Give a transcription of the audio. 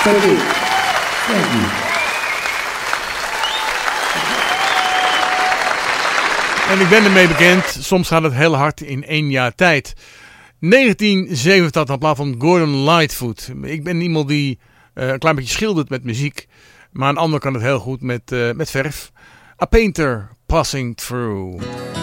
Thank you. Thank you. En ik ben ermee bekend, soms gaat het heel hard in 1 jaar tijd. 1987, een plaat van Gordon Lightfoot. Ik ben iemand die een klein beetje schildert met muziek. Maar een ander kan het heel goed met verf. A Painter Passing Through.